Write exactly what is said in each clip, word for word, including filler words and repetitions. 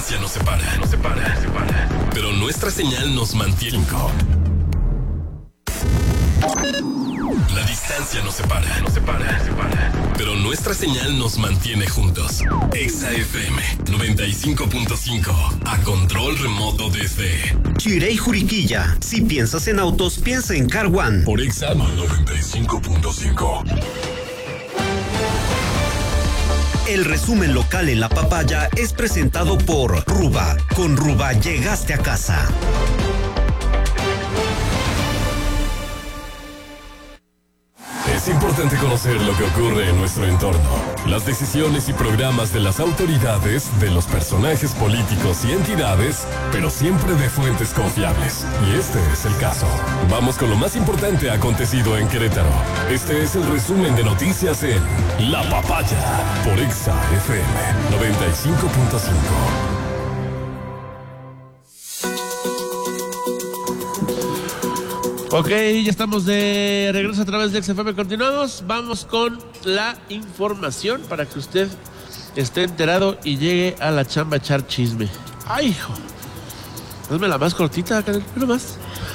distancia nos separa, nos separa, nos separa. Pero nuestra señal nos mantiene. La distancia nos separa, nos separa, nos separa. Pero nuestra señal nos mantiene juntos. Exa F M noventa y cinco punto cinco. A control remoto desde Chirey, Juriquilla. Si piensas en autos, piensa en Car One. Por Exa noventa y cinco punto cinco. El resumen local en La Papaya es presentado por Ruba. Con Ruba llegaste a casa. Es importante conocer lo que ocurre en nuestro entorno, las decisiones y programas de las autoridades, de los personajes políticos y entidades, pero siempre de fuentes confiables. Y este es el caso. Vamos con lo más importante acontecido en Querétaro. Este es el resumen de noticias en La Papaya, por Exa F M noventa y cinco punto cinco. Ok, ya estamos de regreso a través de X F M. Continuamos. Vamos con la información para que usted esté enterado y llegue a la chamba a echar chisme. Ay, hijo. Hazme la más cortita, Karen, pero más.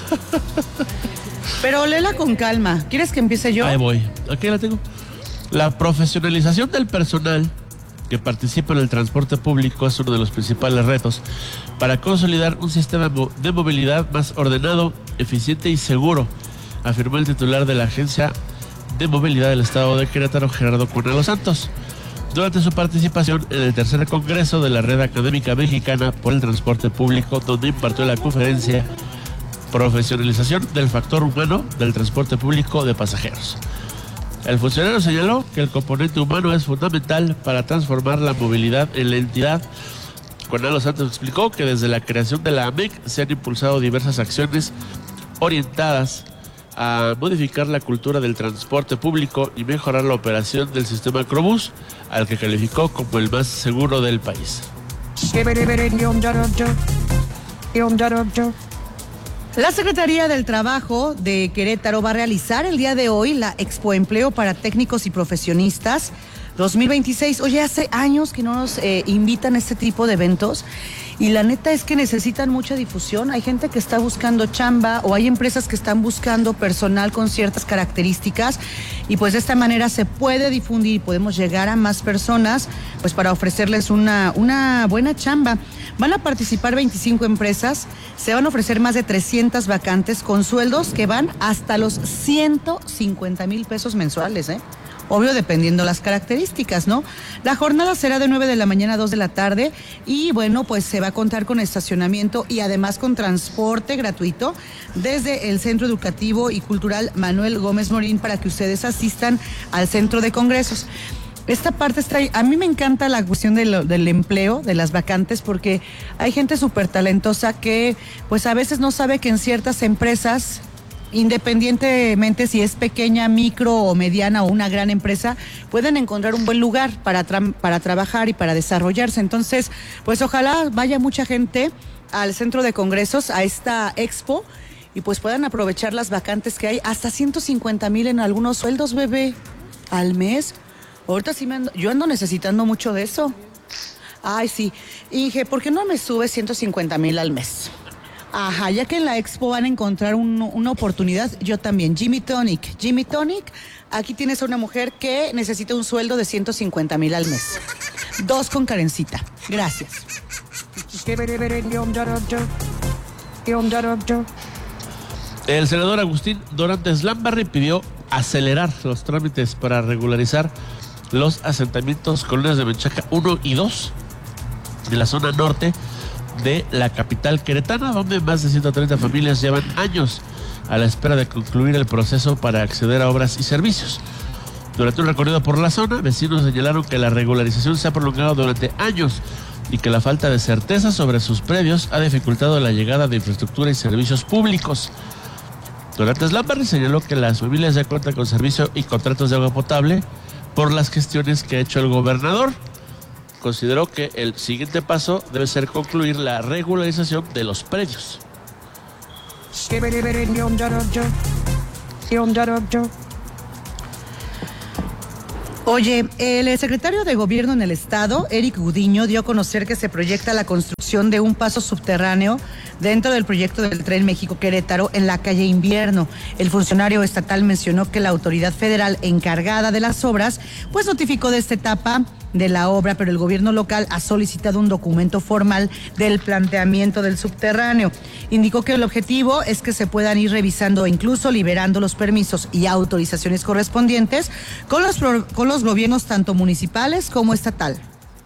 Pero léela con calma. ¿Quieres que empiece yo? Ahí voy. Aquí la tengo. La profesionalización del personal que participa en el transporte público es uno de los principales retos para consolidar un sistema de movilidad más ordenado, eficiente y seguro, afirmó el titular de la Agencia de Movilidad del Estado de Querétaro, Gerardo Cuna Los Santos, durante su participación en el tercer congreso de la Red Académica Mexicana por el Transporte Público, donde impartió la conferencia Profesionalización del Factor Humano del Transporte Público de Pasajeros. El funcionario señaló que el componente humano es fundamental para transformar la movilidad en la entidad. Cuna Los Santos explicó que desde la creación de la A M E C se han impulsado diversas acciones orientadas a modificar la cultura del transporte público y mejorar la operación del sistema Crobús, al que calificó como el más seguro del país. La Secretaría del Trabajo de Querétaro va a realizar el día de hoy la Expo Empleo para Técnicos y Profesionistas dos mil veintiséis. Oye, hace años que no nos eh, invitan a este tipo de eventos y la neta es que necesitan mucha difusión. Hay gente que está buscando chamba o hay empresas que están buscando personal con ciertas características y pues de esta manera se puede difundir y podemos llegar a más personas pues para ofrecerles una, una buena chamba. Van a participar veinticinco empresas, se van a ofrecer más de trescientas vacantes con sueldos que van hasta los ciento cincuenta mil pesos mensuales, ¿eh? Obvio, dependiendo las características, ¿no? La jornada será de nueve de la mañana a dos de la tarde y, bueno, pues se va a contar con estacionamiento y además con transporte gratuito desde el Centro Educativo y Cultural Manuel Gómez Morín para que ustedes asistan al Centro de Congresos. Esta parte está, a mí me encanta la cuestión de lo, del empleo, de las vacantes, porque hay gente súper talentosa que, pues a veces no sabe que en ciertas empresas, independientemente si es pequeña, micro o mediana o una gran empresa, pueden encontrar un buen lugar para, tra- para trabajar y para desarrollarse. Entonces, pues ojalá vaya mucha gente al Centro de Congresos, a esta expo, y pues puedan aprovechar las vacantes que hay, hasta ciento cincuenta mil en algunos sueldos, bebé, al mes. Ahorita sí me ando, yo ando necesitando mucho de eso. Ay, sí. Inge, ¿por qué no me subes ciento cincuenta mil al mes? Ajá, ya que en la expo van a encontrar un, una oportunidad, yo también. Jimmy Tonic. Jimmy Tonic, aquí tienes a una mujer que necesita un sueldo de ciento cincuenta mil al mes. Dos con Karencita. Gracias. El senador Agustín Dorantes Lambarri pidió acelerar los trámites para regularizar los asentamientos colonias de Menchaca uno y dos de la zona norte de la capital queretana, donde más de ciento treinta familias llevan años a la espera de concluir el proceso para acceder a obras y servicios. Durante un recorrido por la zona, vecinos señalaron que la regularización se ha prolongado durante años y que la falta de certeza sobre sus predios ha dificultado la llegada de infraestructura y servicios públicos. Dorantes Lambarri señaló que las familias ya cuentan con servicio y contratos de agua potable por las gestiones que ha hecho el gobernador. Consideró que el siguiente paso debe ser concluir la regularización de los predios. Oye, el secretario de Gobierno en el Estado, Eric Gudiño, dio a conocer que se proyecta la construcción de un paso subterráneo dentro del proyecto del Tren México-Querétaro en la calle Invierno. El funcionario estatal mencionó que la autoridad federal encargada de las obras, pues notificó de esta etapa de la obra, pero el gobierno local ha solicitado un documento formal del planteamiento del subterráneo. Indicó que el objetivo es que se puedan ir revisando e incluso liberando los permisos y autorizaciones correspondientes con los, con los gobiernos tanto municipales como estatal.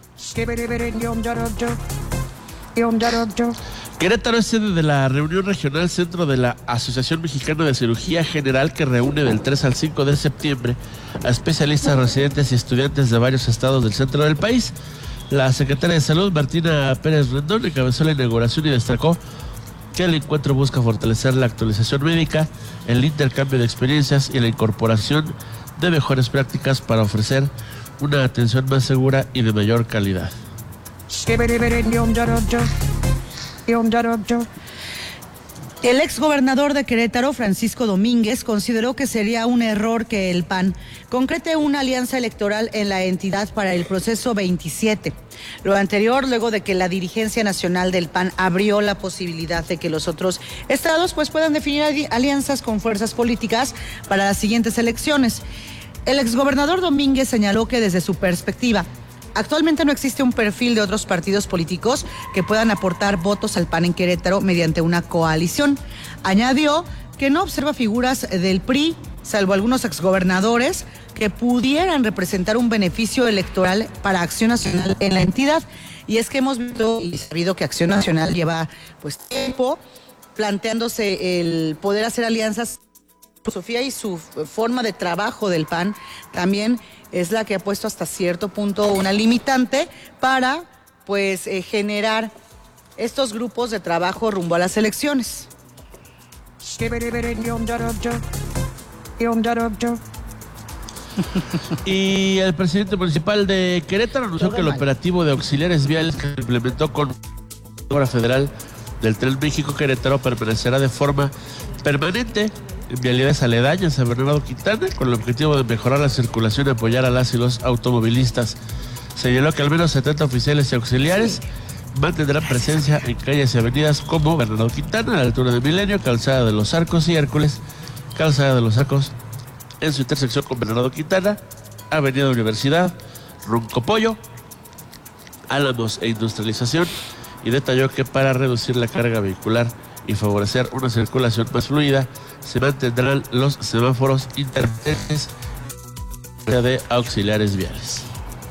Querétaro es sede de la reunión regional centro de la Asociación Mexicana de Cirugía General, que reúne del tres al cinco de septiembre a especialistas, residentes y estudiantes de varios estados del centro del país. La secretaria de Salud, Martina Pérez Rendón, encabezó la inauguración y destacó que el encuentro busca fortalecer la actualización médica, el intercambio de experiencias y la incorporación de mejores prácticas para ofrecer una atención más segura y de mayor calidad. El exgobernador de Querétaro, Francisco Domínguez, consideró que sería un error que el P A N concrete una alianza electoral en la entidad para el proceso veintisiete. Lo anterior, luego de que la dirigencia nacional del P A N abrió la posibilidad de que los otros estados pues puedan definir alianzas con fuerzas políticas para las siguientes elecciones. El exgobernador Domínguez señaló que desde su perspectiva, actualmente no existe un perfil de otros partidos políticos que puedan aportar votos al P A N en Querétaro mediante una coalición. Añadió que no observa figuras del P R I, salvo algunos exgobernadores, que pudieran representar un beneficio electoral para Acción Nacional en la entidad. Y es que hemos visto y sabido que Acción Nacional lleva pues tiempo planteándose el poder hacer alianzas. Sofía y su forma de trabajo del P A N también es la que ha puesto hasta cierto punto una limitante para pues eh, generar estos grupos de trabajo rumbo a las elecciones. Y el presidente municipal de Querétaro anunció que el operativo de auxiliares viales que se implementó con la obra federal del Tren México-Querétaro permanecerá de forma permanente en vialidades aledañas a Bernardo Quintana, con el objetivo de mejorar la circulación y apoyar a las y los automovilistas. Señaló que al menos setenta oficiales y auxiliares mantendrán presencia en calles y avenidas como Bernardo Quintana, a la altura de Milenio, Calzada de los Arcos y Hércules, Calzada de los Arcos en su intersección con Bernardo Quintana, Avenida Universidad, Roncopollo, Álamos e Industrialización, y detalló que para reducir la carga vehicular y favorecer una circulación más fluida, se mantendrán los semáforos intermitentes de auxiliares viales.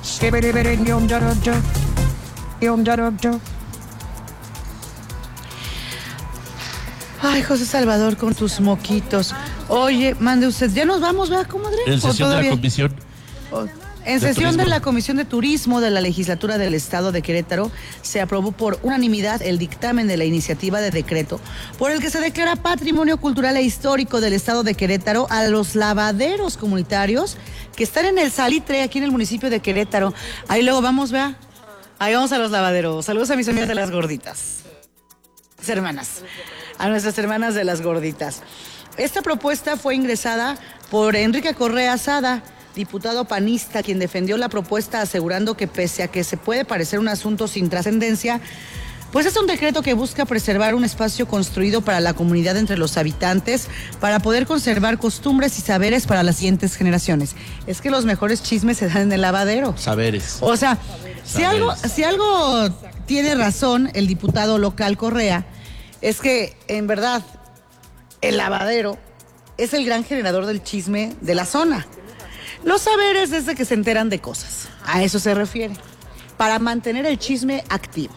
Ay, José Salvador, con tus moquitos. Oye, mande usted, ya nos vamos, ¿verdad, comadre? En sesión de la comisión. Oh. En sesión de la Comisión de Turismo de la Legislatura del Estado de Querétaro se aprobó por unanimidad el dictamen de la iniciativa de decreto por el que se declara Patrimonio Cultural e Histórico del Estado de Querétaro a los lavaderos comunitarios que están en el Salitre, aquí en el municipio de Querétaro. Ahí luego vamos, vea. Ahí vamos a los lavaderos. Saludos a mis amigas de las gorditas. Mis hermanas. A nuestras hermanas de las gorditas. Esta propuesta fue ingresada por Enrique Correa Sada, diputado panista, quien defendió la propuesta asegurando que pese a que se puede parecer un asunto sin trascendencia, pues es un decreto que busca preservar un espacio construido para la comunidad entre los habitantes para poder conservar costumbres y saberes para las siguientes generaciones. Es que los mejores chismes se dan en el lavadero. Saberes. O sea, si algo, si algo tiene razón el diputado local Correa, es que en verdad el lavadero es el gran generador del chisme de la zona. Los saberes desde que se enteran de cosas. A eso se refiere. Para mantener el chisme activo.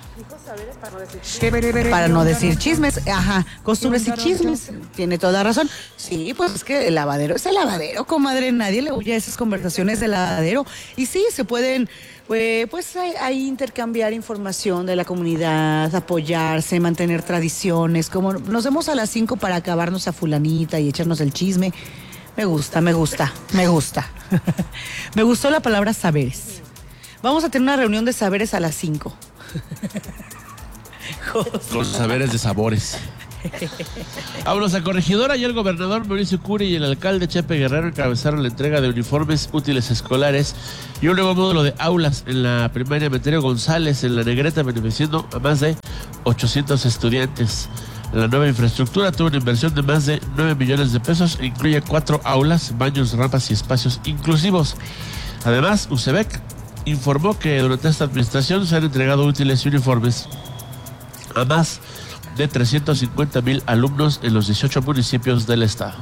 Para no decir chismes. Ajá, costumbres y chismes. Tiene toda razón. Sí, pues es que el lavadero es el lavadero, comadre. Nadie le huye a esas conversaciones del lavadero. Y sí, se pueden, pues, pues ahí intercambiar información de la comunidad, apoyarse, mantener tradiciones. Como nos vemos a las cinco para acabarnos a fulanita y echarnos el chisme. Me gusta, me gusta, me gusta. Me gustó la palabra saberes. Vamos a tener una reunión de saberes a las cinco. Con saberes de sabores. Vámonos a Corregidora. Y el gobernador Mauricio Curi y el alcalde Chepe Guerrero encabezaron la entrega de uniformes útiles escolares y un nuevo módulo de aulas en la primaria Meterio González en La Negreta, beneficiando a más de ochocientos estudiantes. La nueva infraestructura tuvo una inversión de más de nueve millones de pesos e incluye cuatro aulas, baños, rampas y espacios inclusivos. Además, U C E B C informó que durante esta administración se han entregado útiles y uniformes a más de trescientos cincuenta mil alumnos en los dieciocho municipios del estado.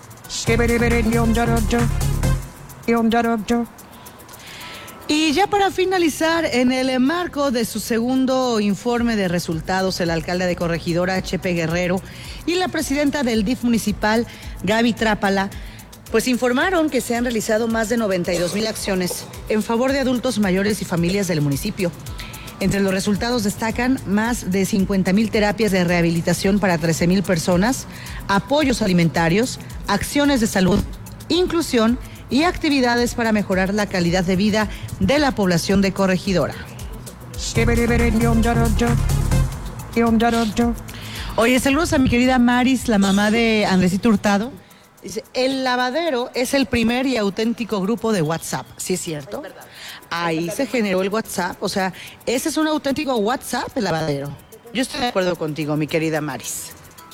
Y ya para finalizar, en el marco de su segundo informe de resultados, el alcalde de Corregidora, Chepe Guerrero, y la presidenta del D I F municipal, Gaby Trápala, pues informaron que se han realizado más de noventa y dos mil acciones en favor de adultos mayores y familias del municipio. Entre los resultados destacan más de cincuenta mil terapias de rehabilitación para trece mil personas, apoyos alimentarios, acciones de salud, inclusión y actividades para mejorar la calidad de vida de la población de Corregidora. Oye, saludos a mi querida Maris, la mamá de Andresito Hurtado. Dice, el lavadero es el primer y auténtico grupo de WhatsApp. ¿Sí es cierto? Es Ahí se generó el WhatsApp. O sea, ese es un auténtico WhatsApp, el lavadero. Yo estoy de acuerdo contigo, mi querida Maris.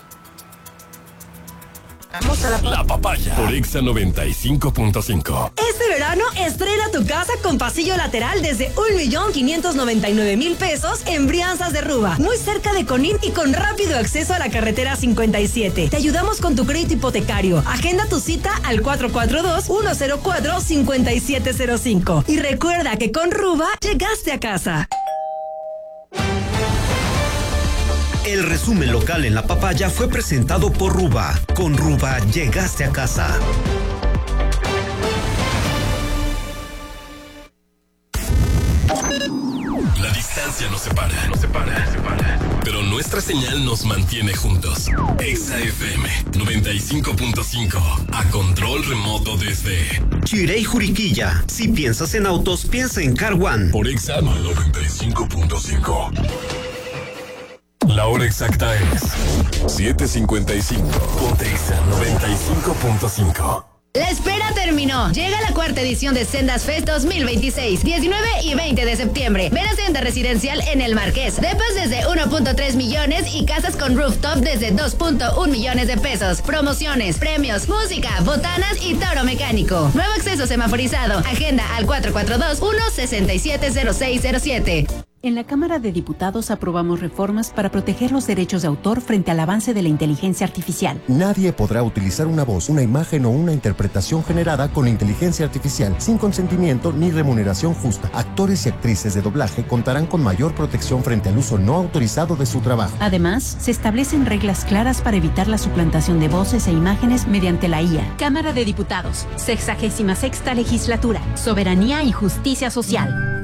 Vamos a la, la papaya por Exa noventa y cinco punto cinco. Este verano estrena tu casa con pasillo lateral desde un millón quinientos noventa y nueve mil pesos en Brianzas de Ruba, muy cerca de Conim y con rápido acceso a la carretera cincuenta y siete. Te ayudamos con tu crédito hipotecario. Agenda tu cita al cuatro cuatro dos, uno cero cuatro, cinco siete cero cinco. Y recuerda que con Ruba llegaste a casa. El resumen local en la papaya fue presentado por Ruba. Con Ruba llegaste a casa. La distancia nos separa, nos separa, nos separa. Pero nuestra señal nos mantiene juntos. Exa F M noventa y cinco punto cinco. A control remoto desde Chirey, Juriquilla. Si piensas en autos, piensa en Car One. Por Exa noventa y cinco punto cinco. La hora exacta es siete cincuenta y cinco. Ponte Exa noventa y cinco punto cinco. La espera terminó. Llega la cuarta edición de Sendas Fest dos mil veintiséis, diecinueve y veinte de septiembre. Ven a Senda Residencial en El Marqués. Depas desde uno punto tres millones y casas con rooftop desde dos punto uno millones de pesos. Promociones, premios, música, botanas y toro mecánico. Nuevo acceso semaforizado. Agenda al cuatro cuatro dos, uno seis siete cero seis cero siete. En la Cámara de Diputados aprobamos reformas para proteger los derechos de autor frente al avance de la inteligencia artificial. Nadie podrá utilizar una voz, una imagen o una interpretación generada con inteligencia artificial sin consentimiento ni remuneración justa. Actores y actrices de doblaje contarán con mayor protección frente al uso no autorizado de su trabajo. Además, se establecen reglas claras para evitar la suplantación de voces e imágenes mediante la I A. Cámara de Diputados, sexagésima sexta legislatura, soberanía y justicia social.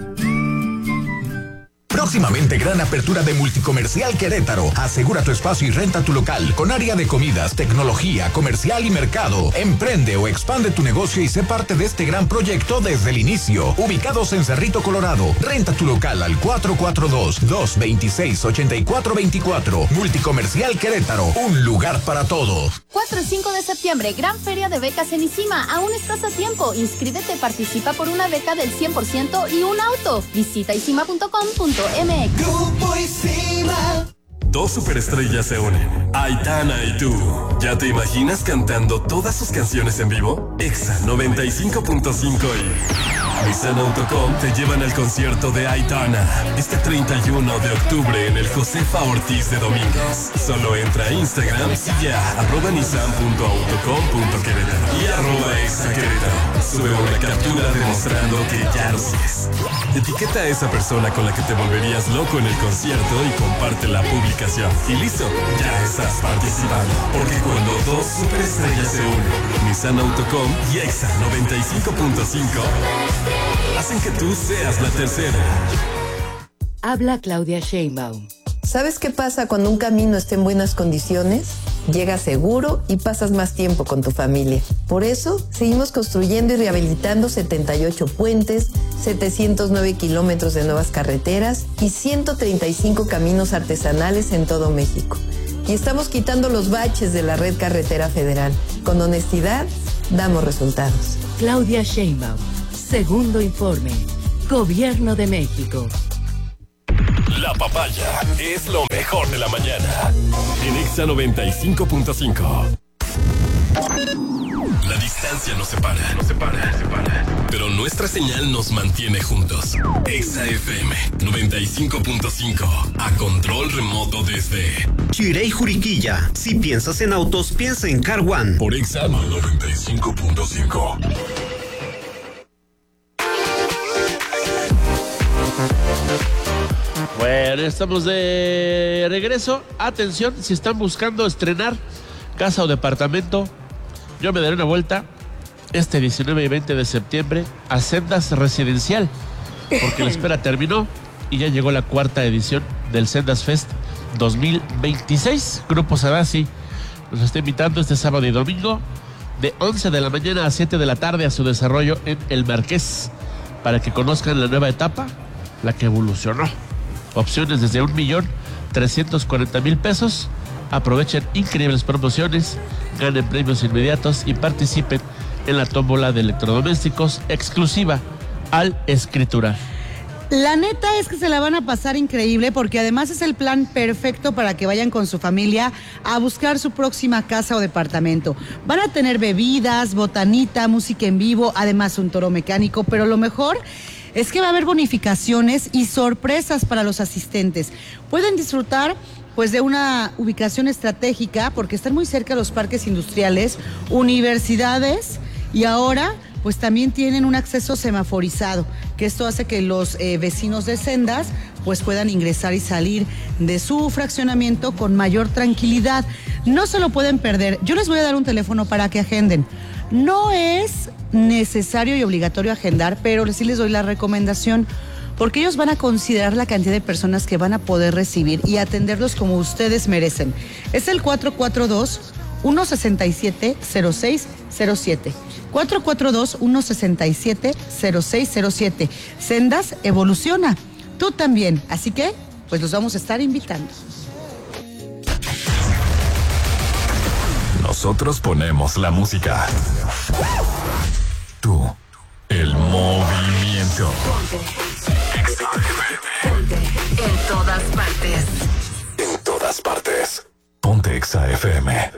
Próximamente gran apertura de Multicomercial Querétaro. Asegura tu espacio y renta tu local con área de comidas, tecnología, comercial y mercado. Emprende o expande tu negocio y sé parte de este gran proyecto desde el inicio. Ubicados en Cerrito, Colorado. Renta tu local al cuatro cuatro dos, dos dos seis, ocho cuatro dos cuatro. Multicomercial Querétaro. Un lugar para todos. cuatro y cinco de septiembre, gran feria de becas en ICIMA. Aún estás a tiempo. Inscríbete, participa por una beca del cien por ciento y un auto. Visita isima punto com punto m x. Grupo ICIMA. Dos superestrellas se unen, Aitana y tú. ¿Ya te imaginas cantando todas sus canciones en vivo? Exa noventa y cinco punto cinco y Nissan Autocom te llevan al concierto de Aitana este treinta y uno de octubre en el Josefa Ortiz de Domínguez. Solo entra a Instagram, sigue a arroba nissan punto autocom punto querétaro y arroba Exa Querétaro. Sube una captura demostrando que ya lo sigues. Etiqueta a esa persona con la que te volverías loco en el concierto y comparte la publicación. Y listo, ya estás participando. Porque cuando dos superestrellas se unen, Nissan Autocom y Exa noventa y cinco punto cinco hacen que tú seas la tercera. Habla Claudia Sheinbaum. ¿Sabes qué pasa cuando un camino está en buenas condiciones? Llegas seguro y pasas más tiempo con tu familia. Por eso, seguimos construyendo y rehabilitando setenta y ocho puentes, setecientos nueve kilómetros de nuevas carreteras y ciento treinta y cinco caminos artesanales en todo México. y estamos quitando los baches de la red carretera federal. Con honestidad, damos resultados. Claudia Sheinbaum, segundo informe. Gobierno de México. La papaya es lo mejor de la mañana. En Exa noventa y cinco punto cinco. La distancia nos separa, nos separa, nos separa. Pero nuestra señal nos mantiene juntos. Exa F M noventa y cinco punto cinco. A control remoto desde Chirey, Juriquilla. Si piensas en autos, piensa en Car One. Por Exa noventa y cinco punto cinco. Bueno, estamos de regreso. Atención, si están buscando estrenar casa o departamento, yo me daré una vuelta este diecinueve y veinte de septiembre a Sendas Residencial, porque la espera terminó y ya llegó la cuarta edición del Sendas Fest dos mil veintiséis. Grupo Sadasi nos está invitando este sábado y domingo de once de la mañana a siete de la tarde a su desarrollo en El Marqués, para que conozcan la nueva etapa, la que evolucionó. Opciones desde un millón trescientos cuarenta mil pesos. Aprovechen increíbles promociones, ganen premios inmediatos y participen en la tómbola de electrodomésticos exclusiva al Escritura. La neta es que se la van a pasar increíble, porque además es el plan perfecto para que vayan con su familia a buscar su próxima casa o departamento. Van a tener bebidas, botanita, música en vivo, además un toro mecánico, pero lo mejor es que va a haber bonificaciones y sorpresas para los asistentes. Pueden disfrutar pues de una ubicación estratégica, porque están muy cerca de los parques industriales, universidades, y ahora pues también tienen un acceso semaforizado, que esto hace que los eh, vecinos de Sendas pues puedan ingresar y salir de su fraccionamiento con mayor tranquilidad. No se lo pueden perder. Yo les voy a dar un teléfono para que agenden. No es necesario y obligatorio agendar, pero sí les doy la recomendación, porque ellos van a considerar la cantidad de personas que van a poder recibir y atenderlos como ustedes merecen. Es el cuatro cuatro dos, uno seis siete, cero seis cero siete. cuatro cuatro dos, uno seis siete, cero seis cero siete. Sendas evoluciona. Tú también. Así que, pues los vamos a estar invitando. Nosotros ponemos la música. Tú, el movimiento. En todas partes. En todas partes. Ponte Exa F M.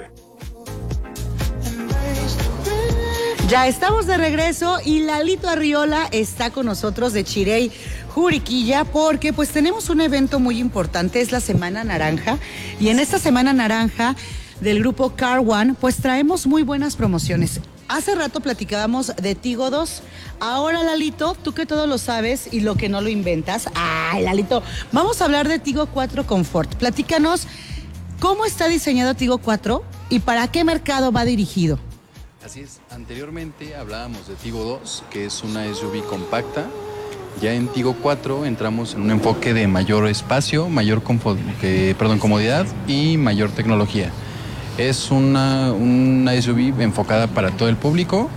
Ya estamos de regreso y Lalito Arriola está con nosotros de Chirey, Juriquilla, porque pues tenemos un evento muy importante, es la Semana Naranja, y en esta Semana Naranja del grupo Car One pues traemos muy buenas promociones. Hace rato platicábamos de Tigo dos. Ahora, Lalito, tú que todo lo sabes y lo que no lo inventas. Ay, Lalito, vamos a hablar de Tigo cuatro Confort. Platícanos cómo está diseñado Tigo cuatro y para qué mercado va dirigido. Así es, anteriormente hablábamos de Tigo dos, que es una S U V compacta. Ya en Tigo cuatro entramos en un enfoque de mayor espacio, mayor confo- que, perdón, comodidad y mayor tecnología. Es una, una S U V enfocada para todo el público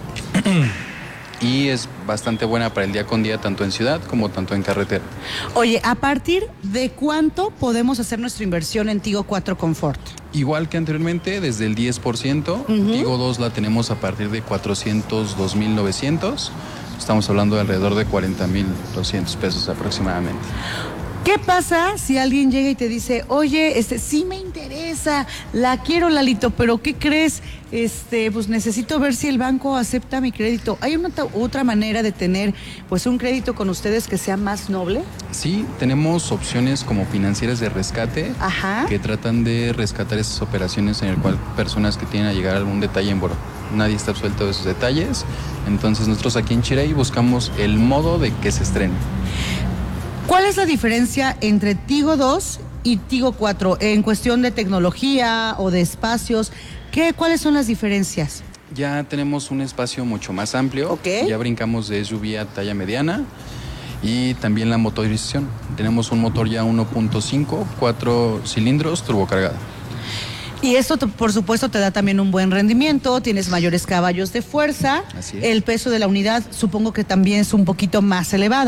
y es bastante buena para el día con día, tanto en ciudad como tanto en carretera. Oye, ¿a partir de cuánto podemos hacer nuestra inversión en Tigo cuatro Confort? Igual que anteriormente, desde el diez por ciento. Uh-huh. Tigo dos la tenemos a partir de cuatrocientos dos mil novecientos. Estamos hablando de alrededor de cuarenta mil doscientos pesos aproximadamente. ¿Qué pasa si alguien llega y te dice, oye, este, sí me interesa, la quiero, Lalito, pero ¿qué crees? Este, pues necesito ver si el banco acepta mi crédito. ¿Hay una ta- otra manera de tener pues un crédito con ustedes que sea más noble? Sí, tenemos opciones como financieras de rescate. Ajá. Que tratan de rescatar esas operaciones en el cual personas que tienen a llegar a algún detalle en borro. Nadie está absuelto de esos detalles. Entonces nosotros aquí en Chirey buscamos el modo de que se estrene. ¿Cuál es la diferencia entre Tigo dos y Tigo cuatro en cuestión de tecnología o de espacios? ¿Qué, ¿Cuáles son las diferencias? Ya tenemos un espacio mucho más amplio. Okay. Ya brincamos de S U V a talla mediana y también la motorización. Tenemos un motor ya uno punto cinco, cuatro cilindros, turbocargado. Y esto, por supuesto, te da también un buen rendimiento, tienes mayores caballos de fuerza. Así es. El peso de la unidad supongo que también es un poquito más elevada.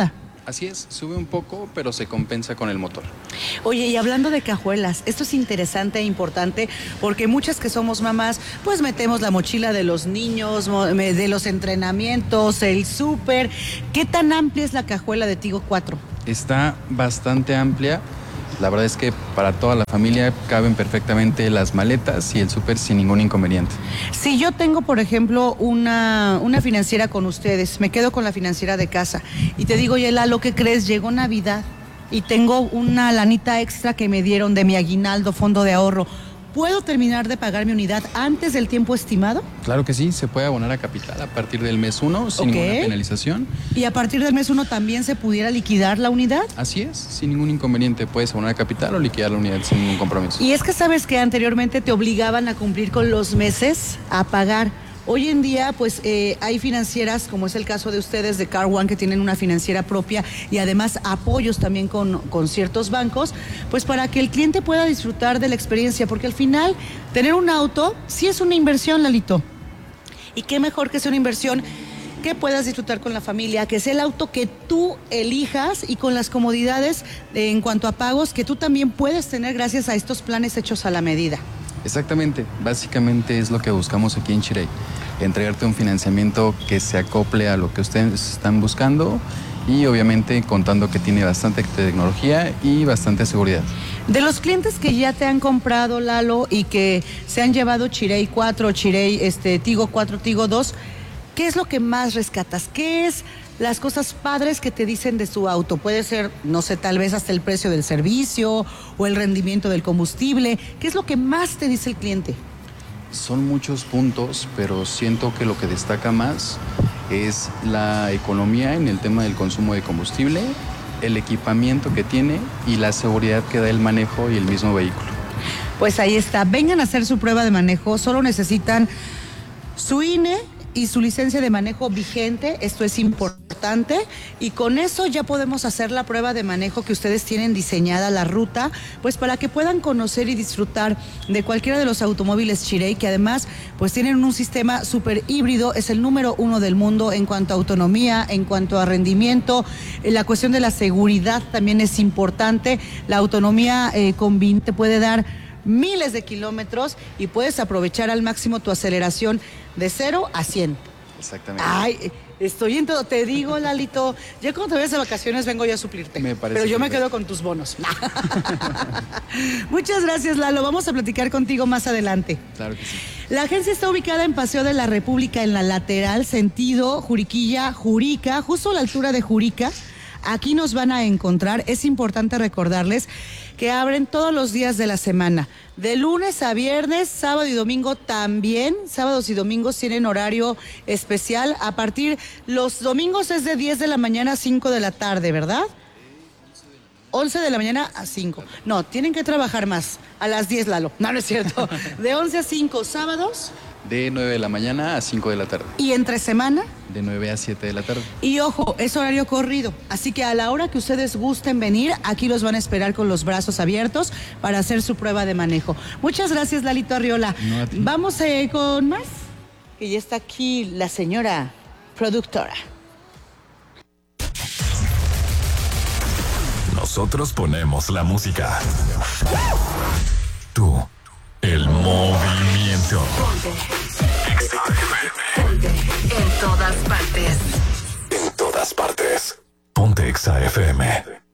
Así es, sube un poco, pero se compensa con el motor. Oye, y hablando de cajuelas, esto es interesante e importante porque muchas que somos mamás, pues metemos la mochila de los niños, de los entrenamientos, el súper. ¿Qué tan amplia es la cajuela de Tigo cuatro? Está bastante amplia. La verdad es que para toda la familia caben perfectamente las maletas y el súper sin ningún inconveniente. Si yo tengo, por ejemplo, una, una financiera con ustedes, me quedo con la financiera de casa y te digo, oye, Lalo, ¿qué crees? Llegó Navidad y tengo una lanita extra que me dieron de mi aguinaldo, fondo de ahorro. ¿Puedo terminar de pagar mi unidad antes del tiempo estimado? Claro que sí, se puede abonar a capital a partir del mes uno sin Okay. ninguna penalización. ¿Y a partir del mes uno también se pudiera liquidar la unidad? Así es, sin ningún inconveniente. Puedes abonar a capital o liquidar la unidad sin ningún compromiso. Y es que sabes que anteriormente te obligaban a cumplir con los meses a pagar. Hoy en día, pues eh, hay financieras, como es el caso de ustedes de Car One, que tienen una financiera propia y además apoyos también con, con ciertos bancos, pues para que el cliente pueda disfrutar de la experiencia, porque al final tener un auto sí es una inversión, Lalito. Y qué mejor que sea una inversión que puedas disfrutar con la familia, que sea el auto que tú elijas y con las comodidades eh, en cuanto a pagos que tú también puedes tener gracias a estos planes hechos a la medida. Exactamente, básicamente es lo que buscamos aquí en Chirey, entregarte un financiamiento que se acople a lo que ustedes están buscando y obviamente contando que tiene bastante tecnología y bastante seguridad. De los clientes que ya te han comprado, Lalo, y que se han llevado Chirey cuatro, Chirey este, Tigo cuatro, Tigo dos, ¿qué es lo que más rescatas? ¿Qué es las cosas padres que te dicen de su auto? Puede ser, no sé, tal vez hasta el precio del servicio o el rendimiento del combustible. ¿Qué es lo que más te dice el cliente? Son muchos puntos, pero siento que lo que destaca más es la economía en el tema del consumo de combustible, el equipamiento que tiene y la seguridad que da el manejo y el mismo vehículo. Pues ahí está, vengan a hacer su prueba de manejo, solo necesitan su I N E y su licencia de manejo vigente, esto es importante, y con eso ya podemos hacer la prueba de manejo que ustedes tienen diseñada, la ruta, pues para que puedan conocer y disfrutar de cualquiera de los automóviles Chirey, que además pues tienen un sistema súper híbrido, es el número uno del mundo en cuanto a autonomía, en cuanto a rendimiento, la cuestión de la seguridad también es importante, la autonomía eh, combinada te puede dar miles de kilómetros y puedes aprovechar al máximo tu aceleración de cero a cien. Exactamente. Ay, estoy en todo. Te digo, Lalito, ya cuando te vayas de vacaciones vengo yo a suplirte. Me parece Pero yo me perfecto. quedo con tus bonos. Muchas gracias, Lalo. Vamos a platicar contigo más adelante. Claro que sí. La agencia está ubicada en Paseo de la República, en la lateral, sentido Juriquilla, Jurica, justo a la altura de Jurica. Aquí nos van a encontrar. Es importante recordarles que abren todos los días de la semana, de lunes a viernes, sábado y domingo también. Sábados y domingos tienen horario especial. A partir, los domingos es de diez de la mañana a cinco de la tarde, ¿verdad? once de la mañana a cinco. No, tienen que trabajar más. A las diez, Lalo. No, no es cierto. De once a cinco, sábados. De nueve de la mañana a cinco de la tarde. ¿Y entre semana? De nueve a siete de la tarde. Y ojo, es horario corrido, así que a la hora que ustedes gusten venir, aquí los van a esperar con los brazos abiertos para hacer su prueba de manejo. Muchas gracias, Lalito Arriola. No, a ti. Vamos eh, con más, que ya está aquí la señora productora. Nosotros ponemos la música. Tú, el movimiento. En todas partes. En todas partes. Ponte Exa F M.